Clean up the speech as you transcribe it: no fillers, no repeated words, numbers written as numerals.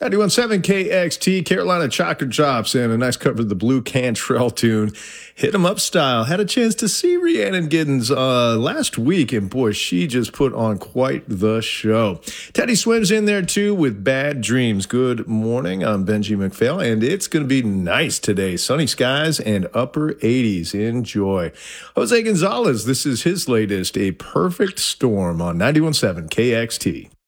91.7 KXT, Carolina Chocolate Drops, and a nice cover of the Blue Cantrell tune, Hit 'em Up Style. Had a chance to see Rhiannon Giddens last week, and boy, she just put on quite the show. Teddy Swims in there too with Bad Dreams. Good morning, I'm Benji McPhail, and it's going to be nice today. Sunny skies and upper 80s. Enjoy. Jose Gonzalez, this is his latest, A Perfect Storm on 91.7 KXT.